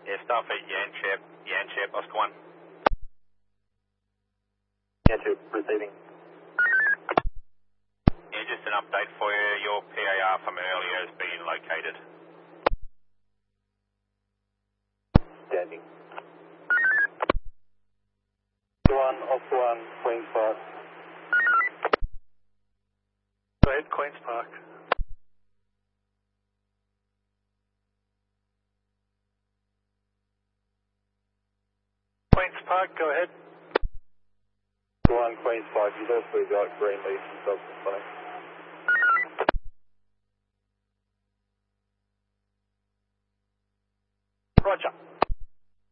Yeah, start for Yanchep, Oscar 1. Yanchep, receiving. Yeah, just an update for you. Your PAR from earlier has been located. Standing. Oscar 1, Queen's Park. Go ahead, Queen's Park. Queen's Park, go ahead. Oscar 1, Queen's Park. You've also got green leaves and dogs in front.